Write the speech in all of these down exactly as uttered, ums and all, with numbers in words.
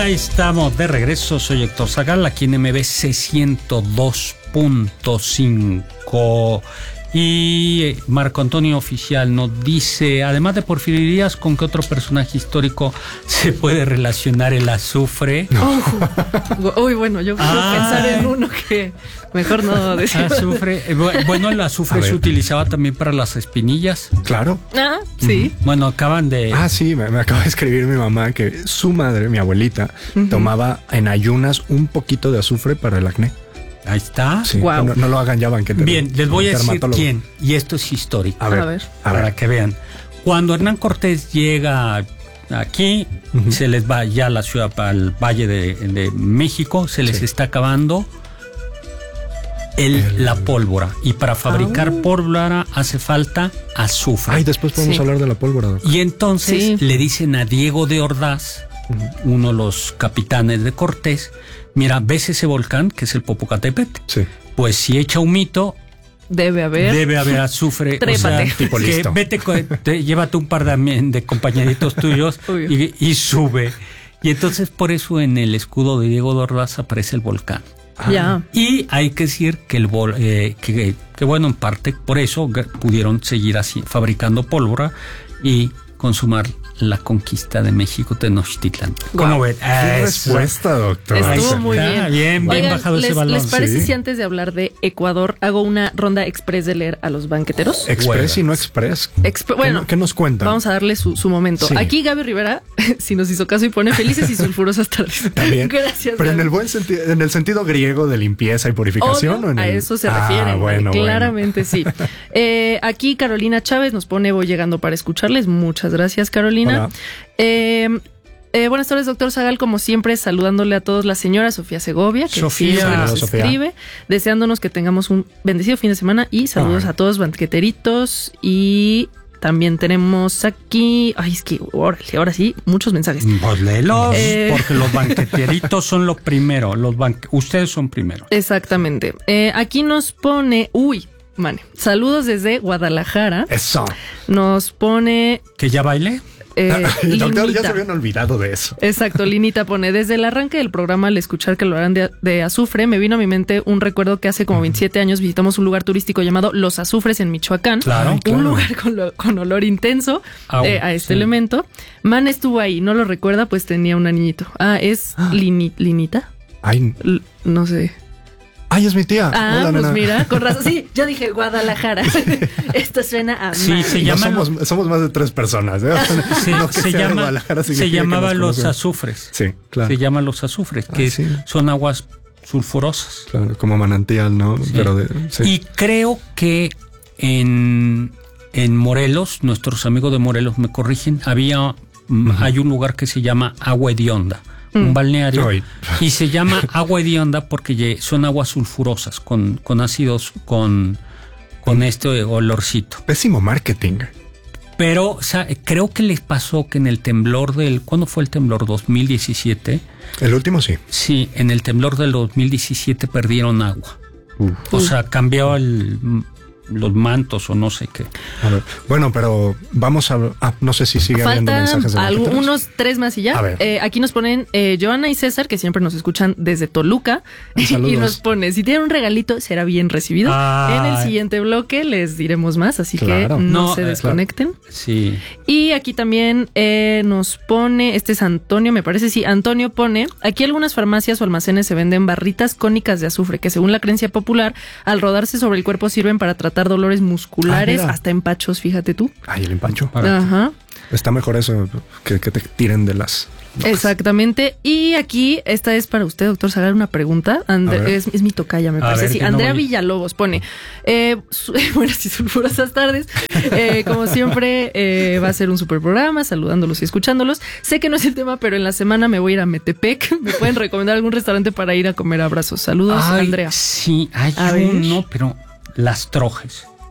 Ya estamos de regreso, soy Héctor Zagal, aquí en M B C ciento dos punto cinco. Y Marco Antonio Oficial nos dice, además de Porfirio Díaz, ¿con qué otro personaje histórico se puede relacionar el azufre? Oh, uy, bueno, yo puedo Ay. pensar en uno que mejor no decir. Azufre, eh, bueno, el azufre se utilizaba también para las espinillas. Claro. Ah, sí. Uh-huh. Bueno, acaban de... Ah, sí, me, me acaba de escribir mi mamá que su madre, mi abuelita, Uh-huh. tomaba en ayunas un poquito de azufre para el acné. Ahí está. Sí, Wow. no, no lo hagan ya, banquete. Bien, les voy a decir dermatólogo. quién, y esto es histórico. A ver, A ver. a ver. Para que vean. Cuando Hernán Cortés llega aquí, uh-huh. se les va ya a la ciudad, al Valle de, de México, se les sí. está acabando el, el... la pólvora. Y para fabricar oh. pólvora hace falta azufre. Ay, después podemos sí. hablar de la pólvora. Doctor. Y entonces sí. le dicen a Diego de Ordaz, uh-huh. uno de los capitanes de Cortés, mira, ¿ves ese volcán que es el Popocatépetl? Sí. Pues si echa humito, debe haber debe haber azufre. O sea, tipo que listo. Vete, te, llévate un par de, de compañeritos tuyos y, y sube. Y entonces por eso en el escudo de Diego de Ordaz aparece el volcán. Ah. Ya. Y hay que decir que el eh, que, que bueno, en parte por eso pudieron seguir así fabricando pólvora y consumar la conquista de México, Tenochtitlan. ¿Cómo ven? Qué respuesta, doctor. Estuvo muy bien. Bien, bien Oigan, bajado les, ese balón. ¿Les parece sí. si antes de hablar de Ecuador hago una ronda express de leer a los banqueteros? Express y no express. Exp- bueno, ¿Qué, ¿qué nos cuentan? Vamos a darle su, su momento. Sí. Aquí Gaby Rivera, si nos hizo caso y pone felices y sulfurosas tardes. También. Gracias. Pero Gaby. en el buen sentido, en el sentido griego de limpieza y purificación. Obvio, ¿o en el... a eso se ah, refiere. Bueno, claramente bueno. sí. Eh, aquí Carolina Chávez nos pone voy llegando para escucharles. Muchas gracias, Carolina. Hola. Eh, eh, buenas tardes, doctor Zagal, como siempre, saludándole a todos la señora Sofía Segovia, que Sofía. siempre nos Sofía. escribe, deseándonos que tengamos un bendecido fin de semana y saludos Ay. a todos banqueteritos. Y también tenemos aquí, ay, es que órale, ahora sí, muchos mensajes. Pues léelos, Eh. porque los banqueteritos son lo primero, los banque- ustedes son primero. Exactamente. Eh, aquí nos pone, uy, mane, saludos desde Guadalajara. Eso. Nos pone... ¿Que ya baile? Eh, El doctor ya Linita. se habían olvidado de eso. Exacto, Linita pone, desde el arranque del programa al escuchar que lo harán de, de azufre, me vino a mi mente un recuerdo que hace como veintisiete años visitamos un lugar turístico llamado Los Azufres en Michoacán. Claro, un claro. lugar con, lo- con olor intenso Ah, eh, a este sí. elemento. Man estuvo ahí, no lo recuerda, pues tenía un niñito. Ah, es Lini- Linita. Ay, L- no sé. ay, es mi tía. Ah, Hola, pues nena. mira, con razón. Sí, yo dije Guadalajara. Esto suena a Sí, mal. se No llama- somos, somos más de tres personas. ¿eh? Se, No que se sea de llama, Guadalajara se significa que llamaba nos los conocemos. azufres. Sí, claro. Se llaman los azufres, que Ah, sí. son aguas sulfurosas. Claro, como manantial, ¿no? Sí. Pero de, sí. Y creo que en, en Morelos, nuestros amigos de Morelos me corrigen, había, uh-huh. hay un lugar que se llama Agua Hedionda, mm. un balneario, Ay. y se llama Agua Hedionda porque son aguas sulfurosas, con, con ácidos, con, con este olorcito. Pésimo marketing. Pero o sea, creo que les pasó que en el temblor del... ¿Cuándo fue el temblor? ¿dos mil diecisiete? El último sí. Sí, en el temblor del dos mil diecisiete perdieron agua. Uh. O sea, cambió el, los mantos o no sé qué. A ver, bueno, pero vamos a... Ah, no sé si sigue habiendo mensajes de Faltan banqueteros. unos tres más y ya. A ver. Eh, aquí nos ponen eh, Joana y César, que siempre nos escuchan desde Toluca. Saludos. Y nos pone, si tienen un regalito, será bien recibido. Ay. En el siguiente bloque les diremos más, así Claro. que no, No, se eh, desconecten. Sí. Y aquí también eh, nos pone, este es Antonio, me parece, sí, Antonio pone, aquí algunas farmacias o almacenes se venden barritas cónicas de azufre, que según la creencia popular, al rodarse sobre el cuerpo sirven para tratar dolores musculares, Ah, hasta empachos, fíjate tú. Ay, el empacho. Para- Ajá. Está mejor eso que, que te tiren de las... Exactamente. Y aquí, esta es para usted, doctor Zagal, una pregunta. And- A ver. es, es mi tocaya, me A parece. ver, Sí, que no Andrea voy- Villalobos pone, eh, su- buenas y sulfurosas tardes. Eh, como siempre, eh, va a ser un super programa, saludándolos y escuchándolos. Sé que no es el tema, pero en la semana me voy a ir a Metepec. ¿Me pueden recomendar algún restaurante para ir a comer abrazos? Saludos, Ay, Andrea. sí, hay A ver. uno, pero Las Trojes.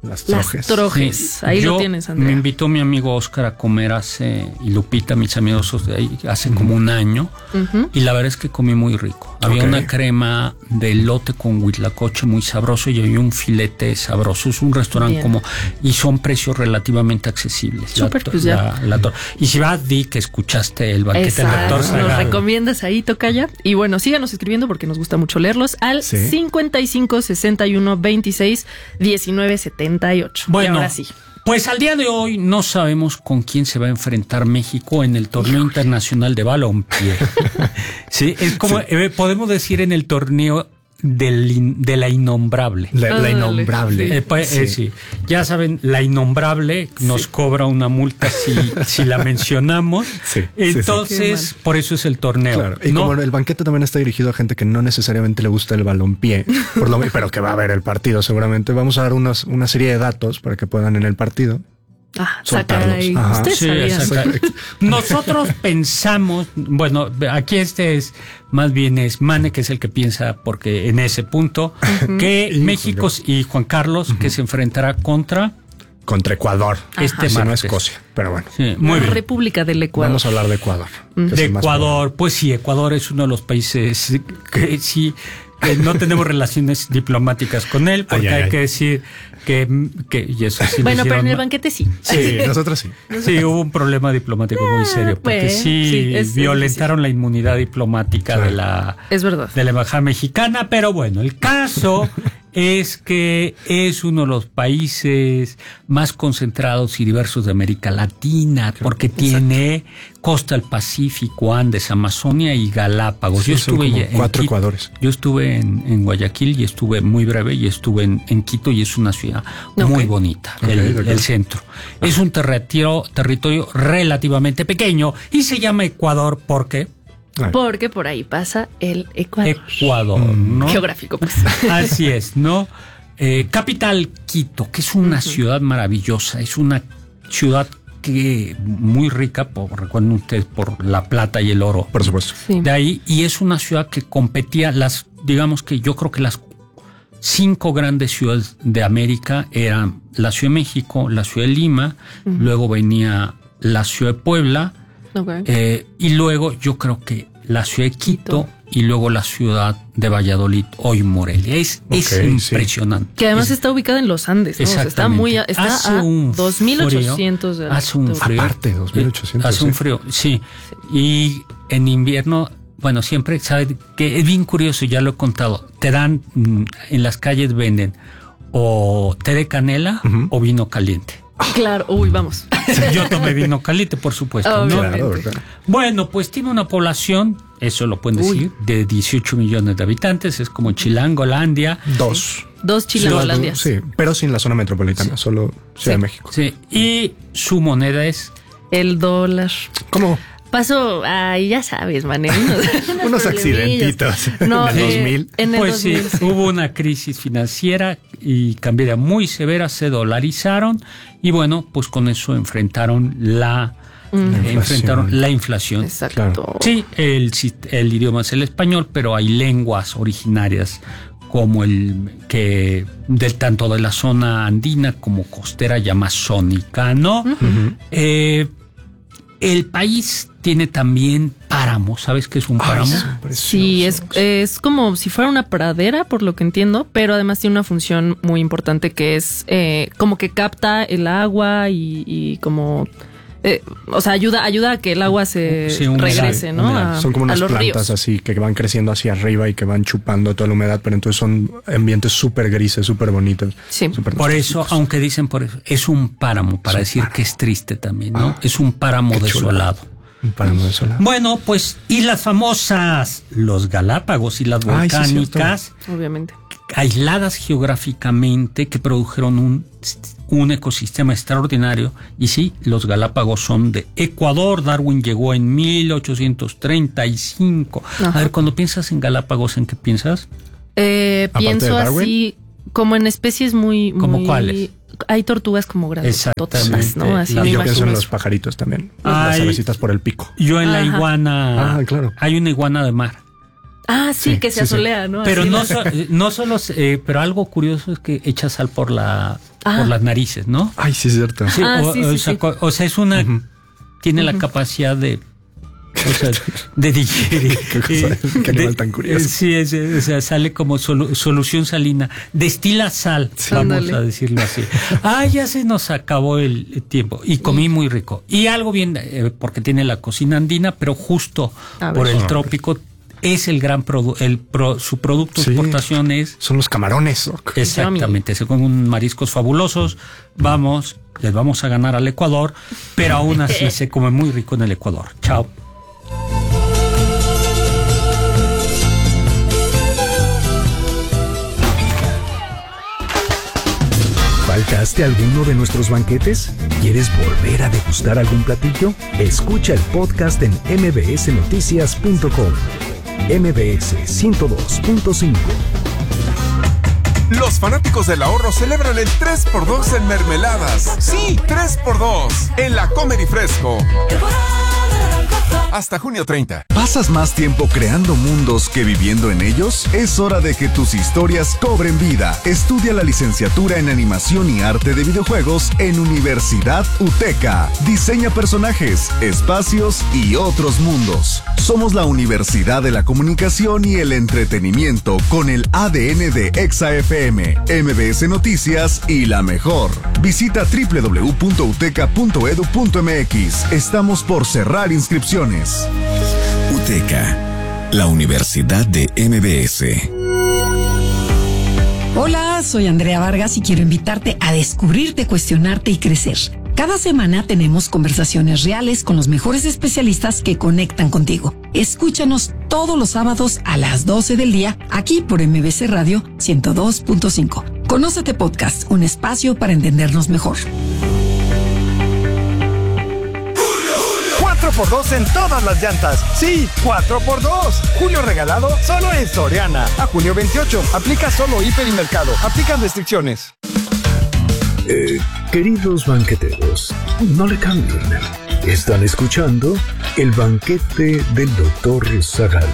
Las Las trojes. trojes. Sí, Ahí yo, lo tienes, Andrea. me invitó mi amigo Oscar a comer hace, y Lupita, mis amigos de ahí, hace uh-huh. como un año, Uh-huh. y la verdad es que comí muy rico. Había Ok. una crema de elote con huitlacoche muy sabroso y había un filete sabroso. Es un restaurante Bien. como, y son precios relativamente accesibles. Súper, La- pues ya. la- la- y si vas, di que escuchaste el banquete del Exacto, doctor nos Zagal. recomiendas ahí, Tocaya. Y bueno, síganos escribiendo porque nos gusta mucho leerlos al Sí. cincuenta y cinco, sesenta y uno, veintiséis, diecinueve, setenta y ocho. Bueno, Y ahora sí. pues al día de hoy no sabemos con quién se va a enfrentar México en el torneo internacional de balompié. Sí, es como eh, podemos decir en el torneo del in- de la innombrable. La, la Ándale. innombrable. Eh, pues, eh, sí. Ya saben, la innombrable nos cobra una multa si, si la mencionamos. Sí, sí, sí. Entonces, por eso es el torneo. Claro. Y ¿no? como el banquete también está dirigido a gente que no necesariamente le gusta el balompié, por lo, pero que va a ver el partido seguramente, vamos a dar unas, una serie de datos para que puedan en el partido. Ah, sacar Soltarlos. ahí. Ajá. Usted Sí, sabía. exacto. Nosotros pensamos, bueno, aquí este es más bien es Mane, que es el que piensa, porque en ese punto, que Y México Juan y Juan Carlos, que se enfrentará contra Contra Ecuador. este Si no martes. Escocia, pero bueno. Sí, muy La bien. República del Ecuador. Vamos a hablar de Ecuador. que es De el más Ecuador, pues sí, Ecuador es uno de los países que sí, que no tenemos relaciones diplomáticas con él, porque Ay, ay, hay ay. que decir que, que y eso sí lo Bueno, pero en hicieron el ma- banquete sí. probable. Sí, nosotros sí. Sí, hubo un problema diplomático muy serio, porque bueno, sí, sí, es- violentaron la inmunidad diplomática Claro. de la Es verdad. de la embajada mexicana, pero bueno, el caso es que es uno de los países más concentrados y diversos de América Latina, porque tiene costa del Pacífico, Andes, Amazonia y Galápagos. Sí, yo son estuve como ya en cuatro Quito. Ecuadores. Yo estuve en, en Guayaquil y estuve muy breve y estuve en, en Quito y es una ciudad Ok. muy bonita, Ok, el, de acuerdo. el centro. Es un territorio, territorio relativamente pequeño y se llama Ecuador porque Ay, Porque por ahí pasa el Ecuador. Ecuador, ¿no? Geográfico, pues. Así es, ¿no? Eh, capital Quito, que es una ciudad maravillosa, es una ciudad que muy rica, por, recuerden ustedes, por la plata y el oro. por supuesto. Sí. De ahí, y es una ciudad que competía, las, digamos que yo creo que las cinco grandes ciudades de América eran la Ciudad de México, la Ciudad de Lima, luego venía la Ciudad de Puebla, Ok. eh, y luego yo creo que la ciudad de Quito, Quito. y luego la ciudad de Valladolid, hoy Morelia. Es, es Ok, sí. impresionante. Que además Es- está ubicada en los Andes, ¿no? O sea, está Exactamente. muy a, está Hace a un dos mil ochocientos de frío, hace un altura. frío. Aparte, dos mil ochocientos, Hace un sí. frío, sí. Y en invierno, bueno, siempre sabe que es bien curioso, ya lo he contado. Te dan, mm, en las calles venden o té de canela Ujú. o vino caliente. Claro, uy, vamos. Yo tomé vino caliente, por supuesto, ¿no? Obviamente. Claro, claro. Bueno, pues tiene una población, eso lo pueden Uy. decir, de dieciocho millones de habitantes, es como Chilangolandia. Dos. Dos chilangolandias. Sí, pero sin la zona metropolitana, solo Ciudad Sí. de México. Sí, y su moneda es El dólar. ¿Cómo? Pasó, ay, ya sabes, man. Unos, Unos problemillas. accidentitos No, en el eh, dos mil. En el pues dos sí, mil, sí. hubo una crisis financiera y cambiaria muy severa, se dolarizaron y bueno, pues con eso enfrentaron la, La inflación. enfrentaron la inflación. Exacto. Claro. Sí, el, sis- el idioma es el español, pero hay lenguas originarias como el que del tanto de la zona andina como costera y amazónica, ¿no? Ujú. Eh, el país tiene también páramo, ¿sabes qué es un Ay, páramo? son preciosos. Sí, es, es como si fuera una pradera, por lo que entiendo, pero además tiene una función muy importante que es eh, como que capta el agua y, y como... eh, o sea, ayuda, ayuda a que el agua se Sí, humedad, regrese, ¿no? humedad. A, Son como a unas los plantas ríos. así que van creciendo hacia arriba y que van chupando toda la humedad, pero entonces son ambientes súper grises, súper bonitos. Sí. súper Por eso, nostálgicos. aunque dicen por eso, es un páramo, para Es un decir páramo. que es triste también, ¿no? Ah, es un páramo qué chulada. desolado. Un páramo desolado. Bueno, pues, y las famosas, los Galápagos y las Ay, sí, volcánicas, Obviamente. aisladas geográficamente, que produjeron un, un ecosistema extraordinario. Y sí, los Galápagos son de Ecuador. Darwin llegó en mil ochocientos treinta y cinco. Ajá. A ver, cuando piensas en Galápagos, ¿en qué piensas? Eh, Aparte pienso de Darwin. así, como en especies muy... ¿Cómo muy- cuáles? Hay tortugas como grandototas, Exactamente. ¿no? Así Las Y yo más o pienso en menos. los pajaritos también. Ay. Las avecitas por el pico. Yo en la Ajá. iguana. Ah, claro. Hay una iguana de mar. Ah, sí, Sí, que se sí, sí. asolea, ¿no? Pero Así no, la- so- no solo, eh, pero algo curioso es que echa sal por la Ah. por las narices, ¿no? Ay, sí, es cierto. Sí, Ah, o, sí, sí, o, sea, sí. o sea, es una... Uh-huh. Tiene uh-huh. la capacidad de... O sea, de digerir. Qué, cosa, eh, qué animal tan curioso. Sí, es, o sea, sale como solu, solución salina. Destila sal, sí, vamos ándale. a decirlo así. Ah, ya se nos acabó el tiempo. Y comí muy rico. Y algo bien, eh, porque tiene la cocina andina, pero justo por el trópico es el gran producto, el pro, su producto de sí, exportación es... Son los camarones. Exactamente, se comen mariscos fabulosos. Vamos, les vamos a ganar al Ecuador, pero aún así se come muy rico en el Ecuador. Chao. ¿Faltaste a alguno de nuestros banquetes? ¿Quieres volver a degustar algún platillo? Escucha el podcast en m b s noticias punto com. M B S ciento dos punto cinco. Los fanáticos del ahorro celebran el tres por dos en mermeladas. Sí, tres por dos en la Comer y Fresco. Hasta junio treinta. ¿Pasas más tiempo creando mundos que viviendo en ellos? Es hora de que tus historias cobren vida. Estudia la licenciatura en Animación y Arte de Videojuegos en Universidad UTECA. Diseña personajes, espacios y otros mundos. Somos la Universidad de la Comunicación y el Entretenimiento con el A D N de Exa F M, M B S Noticias y La Mejor. Visita doble u doble u doble u punto uteca punto edu punto m x. Estamos por cerrar inscripciones. UTECA, la Universidad de M B S. Hola, soy Andrea Vargas y quiero invitarte a descubrirte, cuestionarte y crecer. Cada semana tenemos conversaciones reales con los mejores especialistas que conectan contigo. Escúchanos todos los sábados a las doce del día, aquí por M B S Radio ciento dos punto cinco. Conócete Podcast, un espacio para entendernos mejor. cuatro por dos en todas las llantas. Sí, cuatro por dos. Julio regalado solo en Soriana. A junio veintiocho. Aplica solo Hiper y Mercado. Aplican restricciones. Eh, queridos banqueteros, no le cambien. Están escuchando El Banquete del doctor Zagal.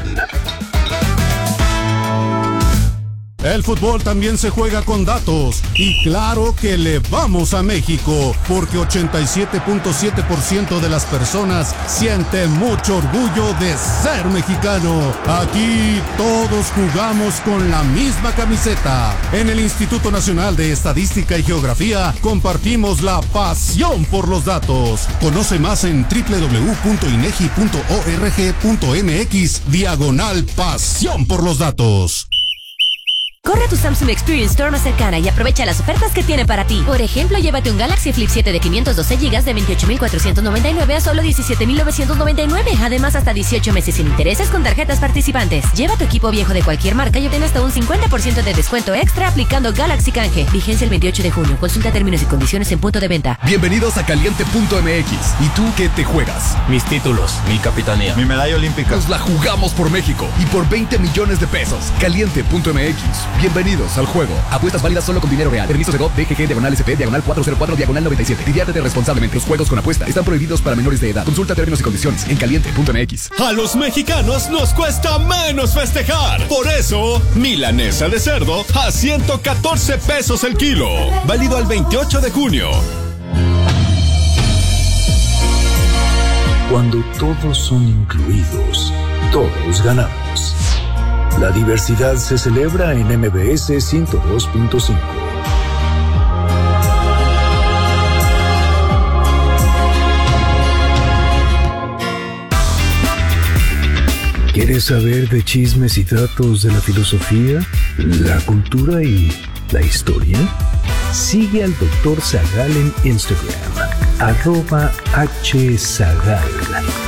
El fútbol también se juega con datos y claro que le vamos a México porque ochenta y siete punto siete por ciento de las personas sienten mucho orgullo de ser mexicano. Aquí todos jugamos con la misma camiseta. En el Instituto Nacional de Estadística y Geografía compartimos la pasión por los datos. Conoce más en doble u doble u doble u punto inegi punto org punto m x diagonal pasión por los datos. Corre a tu Samsung Experience Store más cercana y aprovecha las ofertas que tiene para ti. Por ejemplo, llévate un Galaxy Flip siete de quinientos doce gigas de veintiocho mil cuatrocientos noventa y nueve a solo diecisiete mil novecientos noventa y nueve. Además, hasta dieciocho meses sin intereses con tarjetas participantes. Lleva tu equipo viejo de cualquier marca y obtén hasta un cincuenta por ciento de descuento extra aplicando Galaxy Canje. Vigencia el veintiocho de junio. Consulta términos y condiciones en punto de venta. Bienvenidos a caliente punto m x. ¿Y tú qué te juegas? Mis títulos, mi capitanía, mi medalla olímpica. Nos la jugamos por México y por veinte millones de pesos. caliente punto m x. Bienvenidos al juego. Apuestas válidas solo con dinero real. Permiso de G O V, D G G, diagonal S P, diagonal cuatro cero cuatro, diagonal noventa y siete. Diviértete responsablemente. Los juegos con apuesta están prohibidos para menores de edad. Consulta términos y condiciones en caliente punto m x. A los mexicanos nos cuesta menos festejar. Por eso, milanesa de cerdo a ciento catorce pesos el kilo. Válido al veintiocho de junio. Cuando todos son incluidos, todos ganamos. La diversidad se celebra en M B S ciento dos punto cinco. ¿Quieres saber de chismes y datos de la filosofía, la cultura y la historia? Sigue al doctor Zagal en Instagram, arroba hzagal.